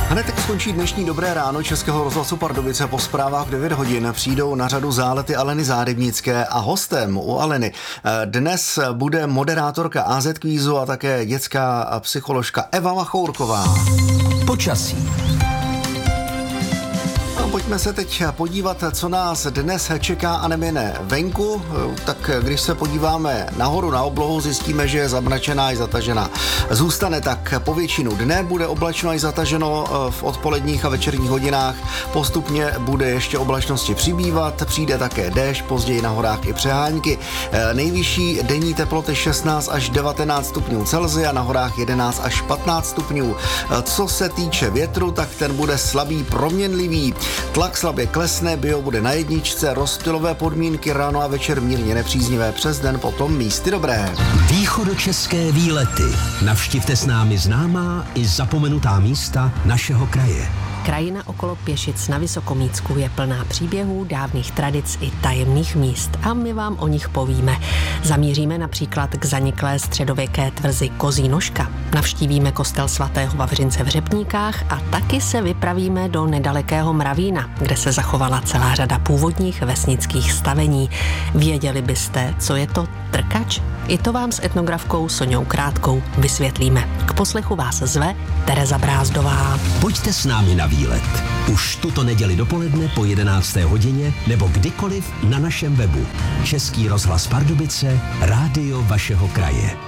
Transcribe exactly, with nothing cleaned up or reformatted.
Hned tak skončí dnešní Dobré ráno Českého rozhlasu Pardubice. Po zprávách v devět hodin přijdou na řadu zálety Aleny Zárybnické a hostem u Aleny dnes bude moderátorka á zet Kvízu a také dětská psycholožka Eva Machourková. Počasí. Pojďme se teď podívat, co nás dnes čeká a nemine venku. Tak když se podíváme nahoru na oblohu, zjistíme, že je zamračená i zatažená. Zůstane tak po většinu dne, bude oblačno i zataženo v odpoledních a večerních hodinách. Postupně bude ještě oblačnosti přibývat, přijde také déšť, později na horách i přehánky. Nejvyšší denní teploty šestnáct až devatenáct stupňů Celsia, na horách jedenáct až patnáct stupňů. Co se týče větru, tak ten bude slabý, proměnlivý. Tlak slabě klesne, bio bude na jedničce, rozptylové podmínky ráno a večer mírně nepříznivé, přes den potom místy dobré. Východočeské výlety. Navštivte s námi známá i zapomenutá místa našeho kraje. Krajina okolo Pěšic na Vysokomícku je plná příběhů, dávných tradic i tajemných míst a my vám o nich povíme. Zamíříme například k zaniklé středověké tvrzi Kozí nožka, navštívíme kostel svatého Vavřince v Řepníkách a taky se vypravíme do nedalekého Mravína, kde se zachovala celá řada původních vesnických stavení. Věděli byste, co je to trkač? I to vám s etnografkou Soňou Krátkou vysvětlíme. K poslechu vás zve Tereza Brázdová. Pojďte s námi na výlet. Už tuto neděli dopoledne po jedenácté hodině nebo kdykoliv na našem webu. Český rozhlas Pardubice, rádio vašeho kraje.